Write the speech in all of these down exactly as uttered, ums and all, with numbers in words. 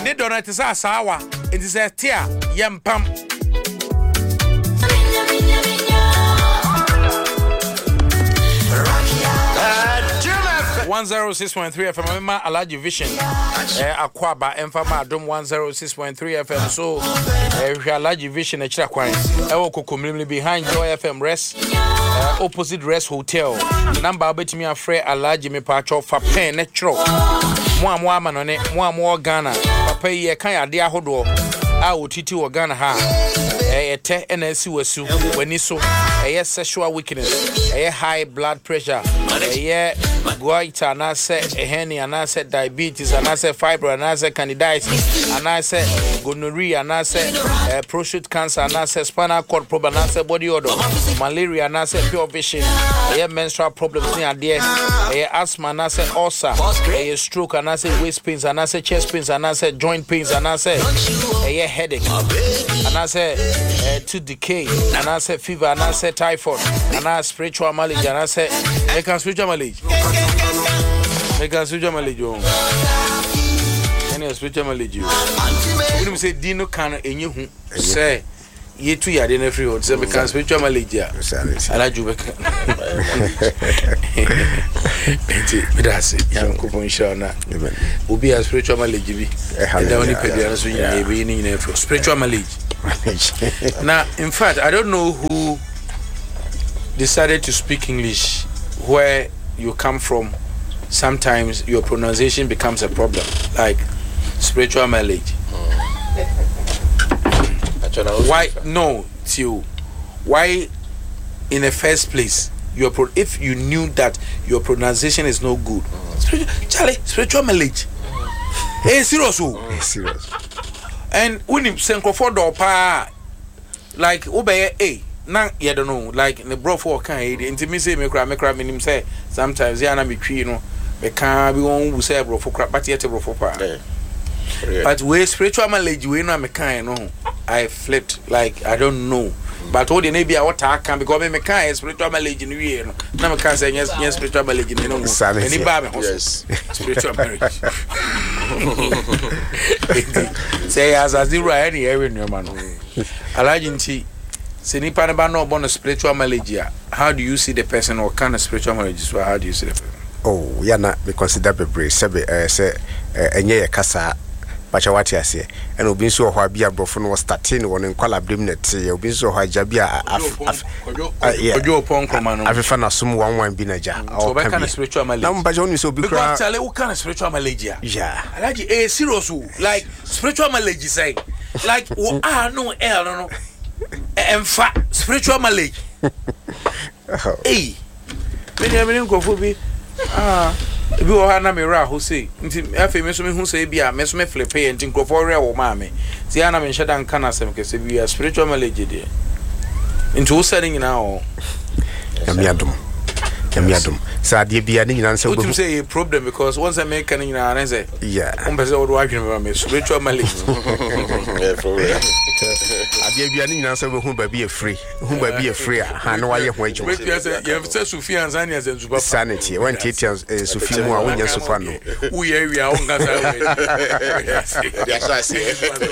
ne donate sa sawa it is a tia yempam one oh six point three F M ma Alaji Vision eh akwaba emfama adom one oh six point three F M so eh Alaji Vision e kira kwan e wo kokomlimli behind Joy F M Rest eh, opposite Rest Hotel number obetimi afre Alaji me pacho fa pen ne kiro mo amo ama no ne mo amo Ghana papa yi e kan ade ahodo a otiti wo Ghana ha eh ete na asi wasu wani so eh sexual weakness eh high blood pressure eh goiter na say ehenia na say diabetes na say fibroid na say candidiasis na say gonorrhea na say uh, prostate cancer na say spinal cord problem na say body odor malaria na say pure vision eh menstrual problems ni ade eh asthma na say ulcer eh stroke na say waist pains na say chest pains na say joint pains na say eh headache na say uh, tooth decay na say fever na say typhoid na spiritual malady na say they can spiritual malady make us spiritual malady any spiritual malady we say dino can enye hu say ye tu yade na free hot say make us spiritual malady alaju beka enti medase yanko insha na obi a spiritual malady bi and only pedia so nyina e bi ni nyina free spiritual malady now in fact I don't know who decided to speak English where you come from. Sometimes your pronunciation becomes a problem, like spiritual malady. Mm. Why no Tio? Why in the first place your pro- if you knew that your pronunciation is no good, mm. spiritual, Charlie, spiritual malady. Hey, serious, mm. serious. And when you send for door pa, like obey a. Na you don't know like the bro for kan e intimacy me kra me kra me nim say sometimes ya na me twi no me kan bi won wu say bro for kra but yet bro for pa but we spiritual malady we no me kan no I flipped like I don't know but all the na bia what I can because me kan spiritual malady no we no na me kan say yes yes spiritual malady no no any ba me yes spiritual marriage say as as the right any every no man alaji nti say nipa na ba no born a spiritual malady. How do you see the person or kind of spiritual malady? So how do you see the person? Oh, yeah, na me consider bebre sebe eh say enye ye kasa bacha wati ase and obi so ho bia brofo no starting won nkwala brim net ye obi so ho aja bia ojo pon koma no afifa na sum one one bi na ja o be kind of spiritual malady na mbaja oni so bi kra because tell you kind of spiritual malady yeah alaji eh serious like spiritual malady say like ah no eh no no emfa spiritual malady eh me dey me go for bi ah bi o ha na me ra ho say nti afi me so me hu say bia me so me flip e nti nkofo re wo ma me ti ana me nheda nka na sem ke se bia spiritual malady dey nti wo setting na o yamiadum yamiadum sa de bia ni nyina nse go to say a problem because once I make kan nyina na say yeah on be say wo do adwene me spiritual malady yeah for real ade bia ni nyina nse go hu ba bia free hu ba bia free ha na wa ye ho adwuma we say you say Sufia Anzani as en super sanity when tete Sufia mu a wonya super no wo ye wi a wo ngasa we ya so ase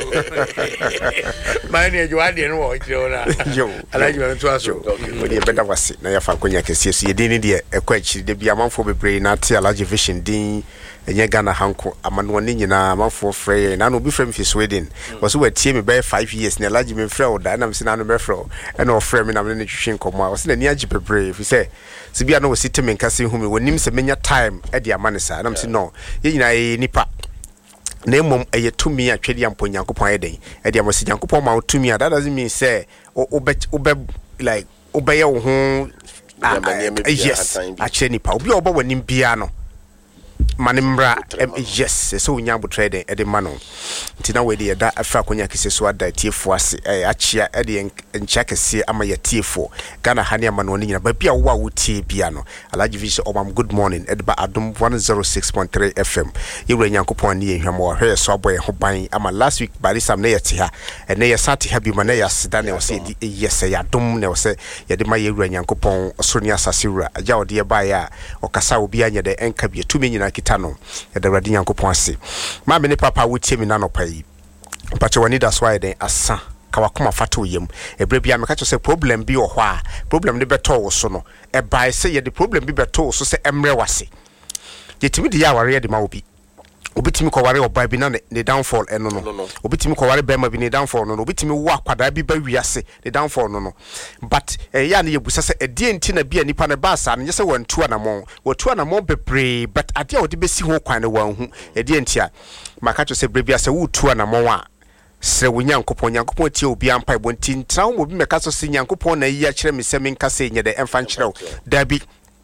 mani e jo ade no wo kire ona yo alaji me to aso we dey better wase na ya fa konya kese so ye din ni de ekwa chi de bia manfo bebre na te Alaji Vision din enye Ghana hanko amano ni nyina manfo frɛ na no bi frɛ me fi Sweden was we tie me by five years na Alaji me frɛ o da na me se na no be frɛ e na o frɛ me na me ne twhwe nkomo a was na ni agi bebre fi sɛ se bia no wasi teme nkase hu me wonim se menya time e de amane sa na me se no ye nyina ye nipa na emom eye tumi atwedi ampo Nyankopɔn ayeden e de amosi Nyankopɔn ma tumi a that doesn't mean say o be o be like obey wo ho yes actually nipa obi oba wanim bia no manimra yes so nya botre de de ma no ntina we de da afa konya kese so ada tiefo ase achia e de ncha kese ama ya tiefo Ghana hane ama no nyina ba bia wo a wo tie bia no Alaji Vision obam good morning e de ba adom one oh six point three F M yewura Nyankopɔn ne ehwam wo hwe so aboy ho ban ama last week bari sam na yete ha e na ye sate ha bi ma na ya seda na o se yes ya dom na o se ye de ma yewura Nyankopɔn osoro ni asase wura aja ode ye ba ya o kasa obi anya de enka bi tumi nyina center no e da Awurade Nyankopɔn ase ma me ne papa wotie mi na no pai pacho wani that's why den asa kawakoma fato yem ebere bia me ka say problem bi o hɔ a problem ne beto wo so no e bai say ye the problem bi beto wo so say emre wase yetimi de ya ware de ma obi obitimi ko ware oba bi na ne downfall eno no obitimi ko ware bema bi ne downfall no obitimi wo akwada bi ba wiase ne downfall no no but eh ya na yebusa say edie nti na bia nipa ne ba asa no say wantu anamon watu anamon bebre but ade a wode besi ho kwan ne wanhu edie nti a maka cho say brebia say wutu anamon a sre wo Nyankopon Nyankopon tie obi ampa ebo nti ntra wo bi meka so se Nyankopon na yi a kire me se me nka se nye de emfa nkire dabi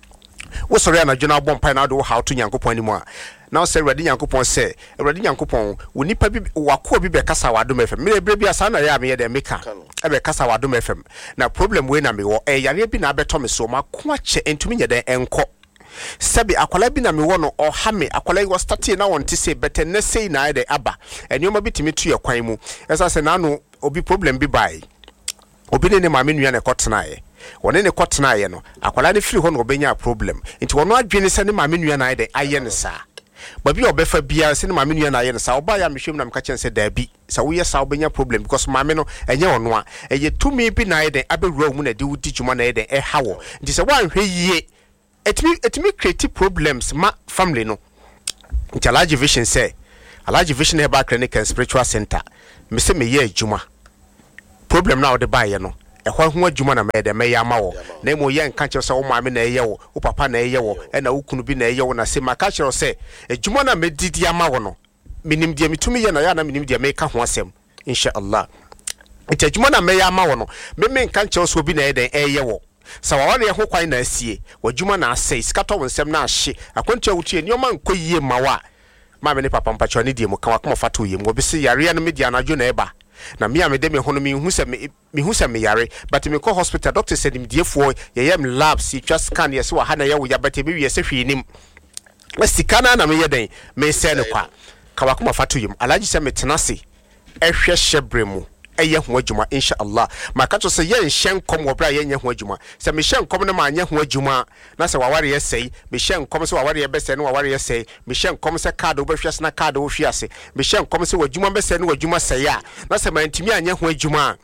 wo sori anadwona bom pa na do how to Nyankopon ni mu a now say Awurade Nyankopon say Awurade Nyankopon wo nipa bi wako bi be kasa wa Adom F M me bre bi asa na ya me ye de meka e be kasa wa Adom F M na problem we na me wo e yare bi na beto me so ma ko ache entumi nye de enko sabi akwala bi na me wo no o ha me akwala wo start na wonte say better na say na de aba enioma bitimi tu ye kwan mu esa say na no obi problem bi bai obi ne ne ma me nua na kotena ye wone ne kotena ye no akwala ne firi ho no obenya problem nti wono adwene se ne ma me nua na de aye ne sa babi obefa bia se ne ma me nua na aye ne sa oba ya mehwem na meka chen se da bi sa wo ye sa obenya problem because ma me no enye ono a eye tumi bi na ye de abewura mu na de wudi dwuma na ye de e hawo nti se wanhwe yie etimi etimi create problems ma family no nti Alhaji Vision say Alhaji Vision Herbal Clinic and Spiritual Center me say me ye adwuma problem na wo de ba ye no e ho ho adwuma na me de me ya ma wo na mo ye nka che so wo maame na ye wo wo papa na ye wo e na wo kunu bi na ye wo na se maka che say adwuma na me didi ama wo no minim de mitumi ye na ya na minim de me ka ho asem inshallah nti adwuma na me ya ma wo no me me nka che so bi na ye de e ye wo sa waware ho kwan na asie wadwuma na asai skato wonsem na ahye akwantua wutie nioma nkoyie mawa ma me ne papa mpacho ne die mu kan akoma fato yem wo bisi yare na media na adwo na eba na me amede me ho no me hu se me hu se me yare but me call hospital doctor said me diefo ye yem labs just scan ye se wa ha na ye wo ya bete be wie se hwenim wasikana na me ye den me se ne kwa kan akoma fato yem Alhaji se me tenase ehwe hyebremu eye ho adwuma inshallah maka to se ye nhyen kom wo bra ye nye ho adwuma se me hyen kom ne ma anye ho adwuma na se waware ye sei me hyen kom se waware ye bese ne waware ye sei me hyen kom se card wo behwe se na card wo hwe ase me hyen kom se wadwuma bese ne wadwuma sei a na se ma ntimi anye ho adwuma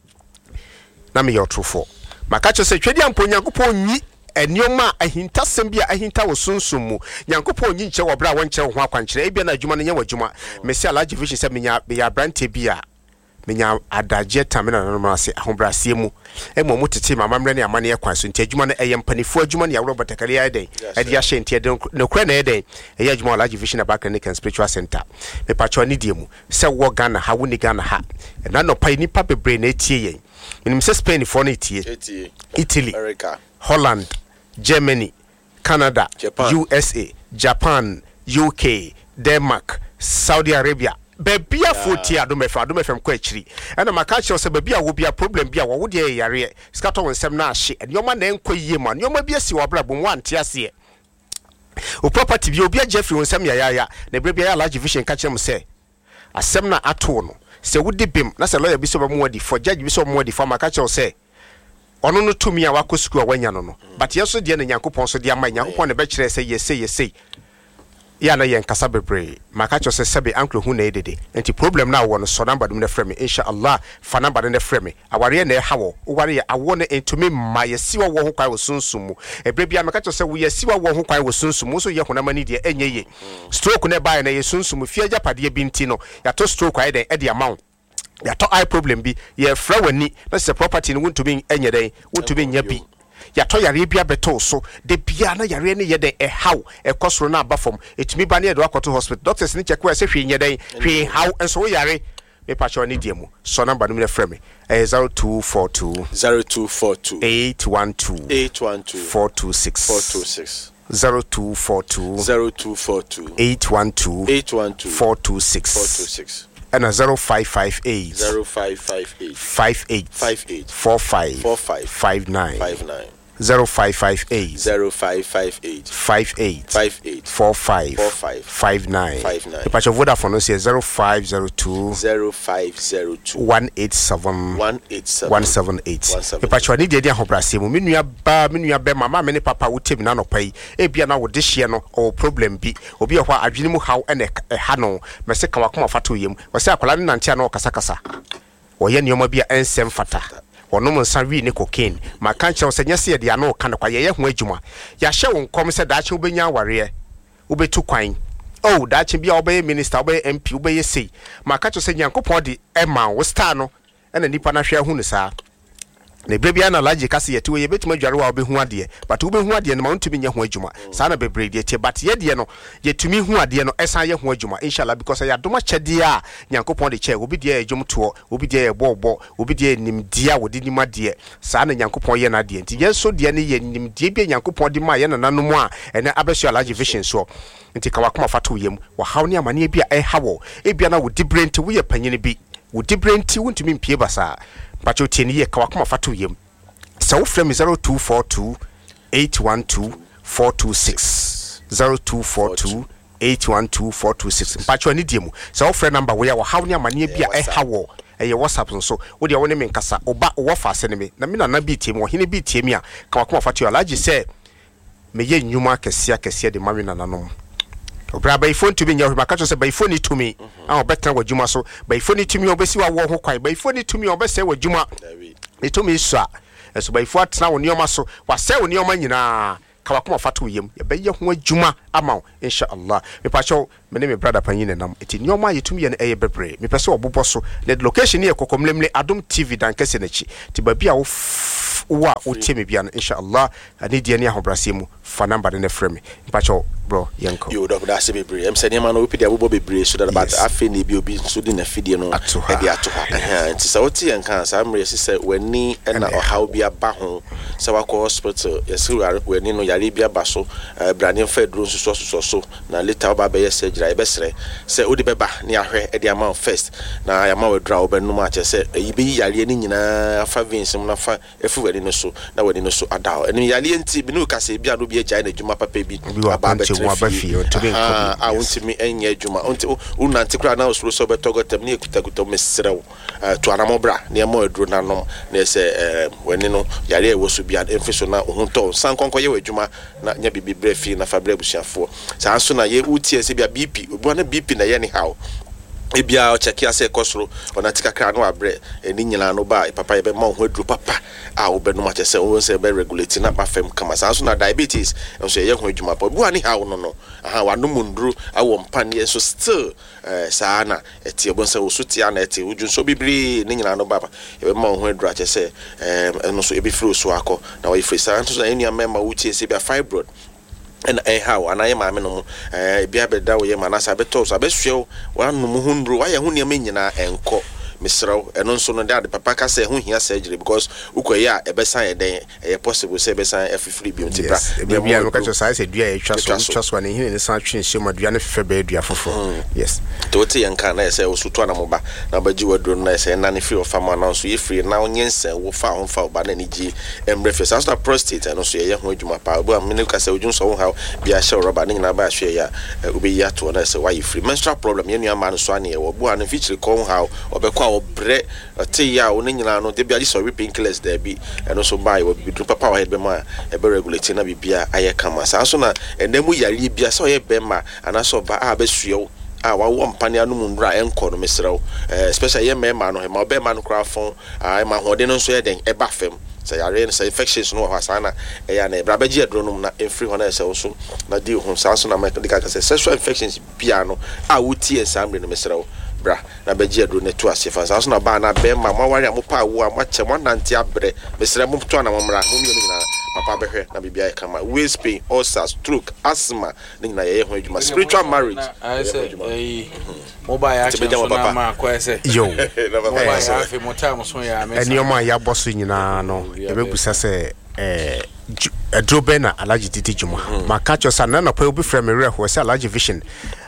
na me yotrofo maka to se twedi ampo Nyankopon nyi enioma ahinta sembia ahinta wo sunsumu Nyankopon nyi nche wo bra wo nche ho akwankyere e bia na adwuma ne nya wadwuma me se Alhaji Vision se menya be ya brante bia menya adaje tamina na no ase ahobrasie mu e mo mutete mama mre ne amane e kwanso nti adwuma no eye mpanifo adwuma ne ya Robert Akari aden e dia hye nti eden no kra na eden e adwuma Alhaji Vision Herbal Clinic and Spiritual Center me pacho ni die mu se wo Ghana ha wo ni Ghana ha na no pa ni pa bebre na etie yen minim se Spain for na etie Italy America Holland Germany Canada Japan. U S A Japan U K Denmark Saudi Arabia Bebia forty Adom F M Adom F M kwa chiri ena maka che se bebia wo bia problem bia wo de yare skato wonsem na ahye nyoma na enko yie ma nyoma bia si wo bra bo mo ante ase o property bia obi Jeffrey wonsem ya ya ya na brebia ya Alhaji Vision ka chem se asem na ato no se wo de bim na se lawyer bi so ba mo wadi for judge bi so mo wadi for maka che se ono no tumi a wakosuku a wanya no no but yeso de na Nyankopon so de ama Nyankopon ne be kire se yese yese ya na yen kasa bebre maka cho se sebe ankle hu na edede enti problem na wo no so number dum na frame inshallah fa number na frame aware na e hawo ware ya awo na entumi ma yesiwa wo ho kwai wo sunsumu ebre bia maka cho se wo yesiwa wo ho kwai wo sunsumu so ye honama ni de enye ye stroke na ba na ye sunsumu fie japade bi nti no ya to stroke ai den e de amount ya to eye problem bi ye fra wani na se property no wontumi enye den wontumi nya bi ya to yare bia beto so de bia na yare ne ye den e how e kosoro na abafom etimi ba ne do akoto hospital doctors ni check we say hwe nye den hwe how enso yare me pa cho ni diemu so number no me frame me zero two four two zero two four two eight one two eight one two four two six four two six zero two four two zero two four two eight one two eight one two four two six four two six and a zero five five eight zero five five eight five eight five eight four five four five five nine five nine zero five five eight zero five five eight five eight five eight four five four five five nine. five nine. The patch of Vodafone is zero five zero two zero five zero two one eight seven one eight seven one seven eight. The patch of Nidia Hobrasi, Minia Ba, Minia Bema, Many Papa would take none of pay, Ebiana with this year no or problem be, or be a while Ajinimu how and a Hano, Meseka Wakuma Fatuyim, or Sakolan Nantiano Casacasa, or Yen Yomabia and Sem Fata. Or no man san read cocaine. My country was a year, they are no kind of quiet wejuma. Ya show come said that you be your warrior. Ube too quine. Oh, that should be obey minister, obey M P, obey say. My country said Yanko Podi, Emma was Tano, and a Nipana share Hunisa. The baby and a large cassia to a bit major will be one dear, but to be one dear amount to be your wejuma. Sana be brave yet, but yet, dear, yet to me who are dear no S I wejuma, inshallah, because I had too much dear. Yanko Podi chair will be dear, Jum tour, will be dear, Bobo, will be dear, Nim dear, would did my dear. Sana Yanko Poyana dear, yes, so dear, Nim dear, Yanko Podi Mayan and Nanuma, and Abbasio large vision so. Nti kawakuma fatu yem wa hawni amani bia e hawo e bia na wo dibrenti wo ye panyene bi wo dibrenti wo ntumi mpie basa pacho tieni ye kawakuma fatu yem sa wo frame zero two four two eight one two four two six zero two four two eight one two four two six pacho ani diemu sa wo frame number wo ya wa hawni amani bia e hawo eye WhatsApp nso wo de wo ne me nkasa oba wo fa ase ne me na me na na bi tiemu wo hene bi tiemi a kawakuma fatu alaji se me ye nyuma kesia kesia de mami na nanom Obra by phone to me, your Macacho said by phone to me. I'll better what Juma so by phone to me, obey you walk quite by phone to me, or best say what Juma. They told me, sir. And so by what now on your muscle was selling your money na Kawakuma Fatu yim, a bay of Juma amount, inshallah. Me pacho, my name is brother Panin and I'm it in your mind to me and a bebre. Me paso buboso, the location here Kokomlemle Adum T V dan Kessenechi, Tibabia wa utimi bian inshallah ani dia ni ahobrasimu fa number ne frame pacho bro yanko yo do da se bebre em se ne ma no opi dia bobo bebre so that about afi ne bi obi so di na fidie no e dia to ha eh nti se woti yanka sa amre se se wani na o how bi aba ho se wa ko hospital yes wani no yare bi aba so brane fa duro so so so na later ba ba yes gira e besre se odi beba ni ahwe e dia ma first na ya ma wadra obenu ma che se yi bi yare ni nyina fa vinsem na fa efu wani no so na wani no so ada eni yare nti bi no ka se bi ado bi agya na djuma papa bi aba be ah ah untimi enye djuma unti unanti kra na osuro so betogotem ni ekutakuto mesrew to anamobra na e mo edro na nom na se wani no yare e wo so bi emfiso na ohunto sankonko ye wadjuma na nya bibi brefi na fabre busiafo sa so na ye utie se bia B P obo na B P na ye ni how ebia o check ase kosoro ona tika kra no abre eni nyina no ba papa ye be ma ho adru papa a wo be no ma chese wo se be regulate na ba fam kama sa so na diabetes so ye ho adwuma pa bu ani ha wo no no aha wa no mundru awo mpane so still eh sa na eti ebon se wo so tia na eti ujun so bibiri ni nyina no ba ye be ma ho adru a chese eh no so e be free so akọ na wo free sa so na eni amema wo tie se bia fibroid and eh how and I am no eh bia beda wo ye manasa beto so abehwe wa no mu hundru wa ye ho ne nyina enko misraw eno nso no de papa ka se ho hia surgery because ukoye a ebesan ye den eh possible say ebesan afifiri bi onti bra bia no ka cho sai se dua e twa so twa so na hine ne san twen hye ma dua ne fefe ba dua foforo yes to te yanka na say wo so to na mo ba na ba ji wadro na say na ne free of farm na so ye free na onyensa wo fa ho fa ba na ne ji emrefe so so prostate no so ye ho adwuma pa bo am ne ka say odwun so ho ha bia hye roba ne nyina ba hye ya obeyi ato na say why free menstrual problem ye nua ma no so ane ye wo bo an feature ko ho ha obekwa obre te ya oni nyina no de bia so painkillers there be and also buy we be papa wa head be ma e be regulate na bibia aye kama sa so na enemu yare bia so ye be ma ana so ba a be suyo a wa wo mpane anu mundra enko no mesrew especially ye me ma no he ma be ma no kra fon a ma hode no so ye den e ba fam say yare say infections no ha sana e ya na bra ba ji edro no na free ho na se so na di ho sa so na medical say sexual infections bia no a wuti e sambre no mesrew bra na beji adro ne to asefa sa so na ba na be ma ma wari amopa wo a mache mo nante abre mesre mo to na momra mo mi nyina papa behwe na bibia e kama waist pain ulcer stroke asthma ni nyina ye ho adwuma spiritual marriage I say eh mobile action so na ma kwa say yo mobile afi mo time so ya me eni o ma ya boso nyina no e be busa se eh adro be na alaji titi juma ma catch us na na pa obi frame re ho se alaji vision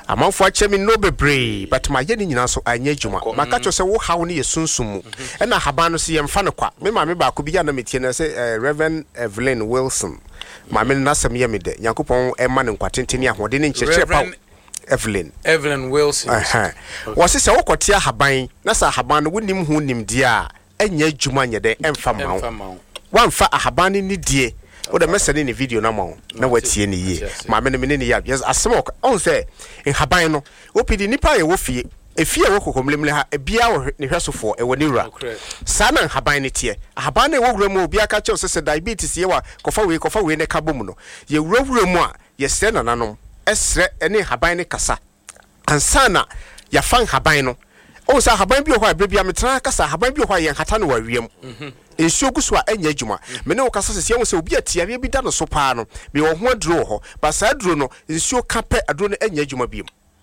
amanfo ache me no bebre but ma ye ni nyina so anya adwuma maka cho se wo hawo ne ye sunsumu e na haba no se ye mfa ne kwa me ma me ba ko bi ya na metie na se Reverend Evelyn Wilson ma me na sam ye me de Yakopon e ma ne nkwatenteni ahode ne ncheche pa Evelyn Evelyn Wilson aha wose se wo kotia haban na sa haban no wonim hu nim die a anya adwuma nye de emfa mawo wamfa ahaban ni die o da mesane ni video na mawo na watie ni ye ma me ne me ne ya yes asemo on say in haban no opidi nipa ye wo fie efie wo kokomlemle ha ebia wo ne hwesofo e woni wura sana haban ne tie haban ne wo wura mu obi aka che se diabetes ye wa kofa we kofa we ne kabom no ye wura wura mu a ye se nananom esre ene haban ne kasa ansana ya fan haban no o sa haban bi ho a bebia metra kasa haban bi ho a ye hata no wawiem ensuo guso a enya adwuma me ne wo kasa se ye wo se obi atia bi da no so paa no me wo ho aduro ho ba sa aduro no ensuo kape aduro no enya adwuma bi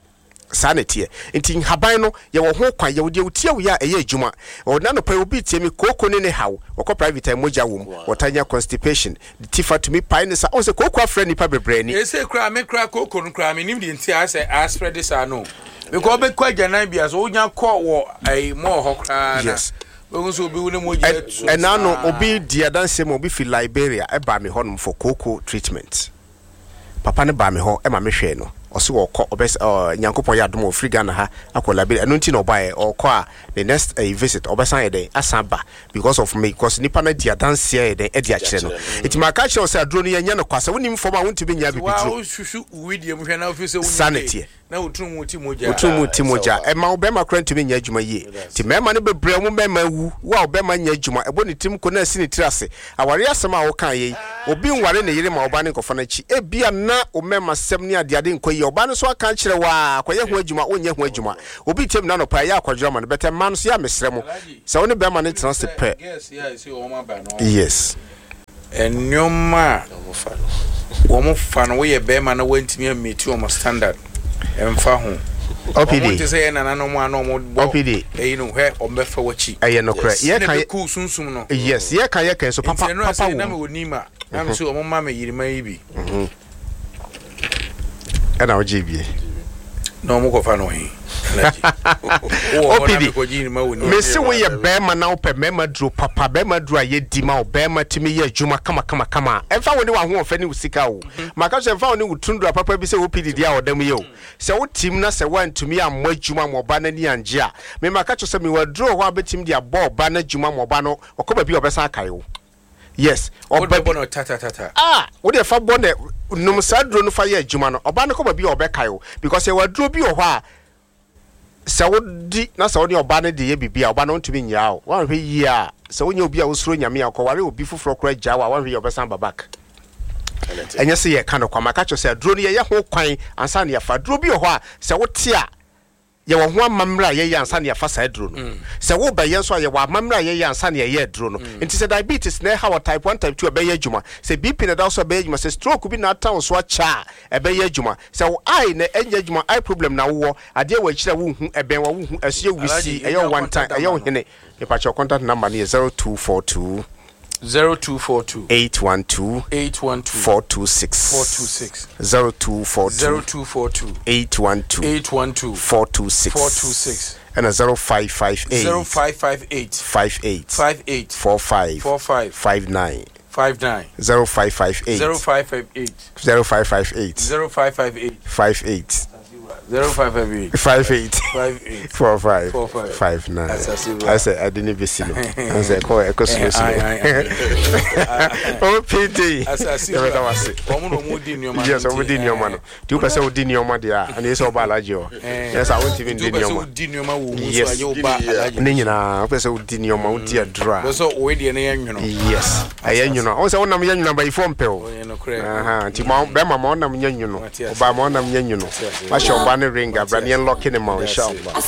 sanity enti haban no ye wo ho kwan ye wo de utie wo ya eye adwuma o na no pa obi tie me koko ne ne hawo wo private time moja wo wotanya constipation the tifa to me pine sa o se koko afra nipa bebrani e se kra me kra koko no kra me nim de nti a se a spread this ano because be kwa gyanan bia so onya kɔ wo ai mo ho kra na we so obi wo ne moja e na no obi dia danse mo obi fi Liberia e ba me honum for koko treatment papa ne ba me ho e ma me hwe no osi wo kɔ obes Nyankopon ya dom ofri Ghana ha akola bi eno nti no ba e okɔ a the next uh, visit obesan ye den asamba because of me because nipa na dia dance ye den e dia kire no iti ma ka kire o se adro no ye nya no kwasa wonim fom a wonti be nya bi bitro wa hwehwu video mu hwe na ofisi woni sanity na utrum uti moja utrum uti moja e ma obema krantu be nya adwuma ye ti mema ne bebre mu mema wu wa obema nya adwuma ebo ne tim ko na asi ne tirase aware asema a wo kan ye obi nware ne yire ma oba ne nkofo na chi e bia na o mema sem ne ade ade nkoyi oba no so aka kire wa akoye ho adwuma onye ho adwuma obi tem na no pa ya akwadwira ma no bete man so ya mesre mu se woni bema ne tirase pe yes enyoma wo mo fa no ye bema na wantimi ameti o mo standard emfa ho O P D o te say na na no mo ano mo O P D e no hwe o befa wachi eye no kra ye kan ku sunsum no yes ye kan ye kan so papa papa na me wonima na me so o mo ma me yirima yi bi mhm ana o jibie no mo ko fa no hin O P D me se we ye bema na ope mema dro papa bema dro ye di ma bema timi ye adwuma kama kama kama emfa woni wa ho ofa ni usika wo maka so emfa woni wutundro papa bi se O P D dia odam ye o se wo tim na se wantumi ammo adwuma mo ba na ni anje a me maka so se me wadro ho abetim dia bo ba na adwuma mo ba no okoba bi obesa akai wo yes oba bi no tata tata ah wo de fa bo ne num sadro no fa ye adwuma no oba no koba bi obekai wo because ye wadro bi o ho a Saudi na Saudi oba ne de ye bibia oba no ntumi nya o wan hwe yi a se wonya obi a wosuro nyame akọware obi fufuro kora gyawa wan hwe ye obesan babak enye se ye ka no kwa maka cho se aduro ne ye ho kwan ansa ne ya fa aduro bi ho a se wote a ye wo ho amamra ye ye ansa ne ya fa sa aduro no se wo ba ye so ye wo amamra ye ye ansa ne ye aduro no enti se diabetes na ha type one type two e be ye adwuma se B P na da so be ye adwuma se stroke bi na atan so acha e be ye adwuma se wo eye na enya adwuma eye problem na wo ade wa kire wo hu e ben wa wo hu ase wisi e ye one time e ye wo hene e pa cho contact number ne zero two four two zero two four two eight one two eight one two four two six four two six zero two four two zero two four two eight one two eight one two four two six four two six and a zero five five eight zero five five eight five eight five eight four five four five five nine five nine zero five five eight zero five five eight zero five five eight zero five five eight five eight zero five five eight five eight five eight four five four five five nine. I said I didn't be seen. I said call a question. O P D. Yes, I'm within your man. Two percent within your money, and it's all balajo. Yes, I won't even do your man. Yes, Nina, person within your mount, dear dry. So, already an young, yes, I am, you know. Also, I'm young number four pill. Uh-huh. Timon Bema Monam, you know, Obama, you know. I shall banner ring, a brand new lock in the mouth, inshallah.